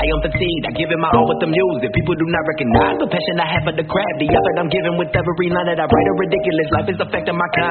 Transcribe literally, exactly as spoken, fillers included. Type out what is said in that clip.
I am fatigued, I give it my all with the music. People do not recognize the passion I have for the craft. The effort I'm giving with every line that I write are ridiculous. Life is affecting my kind.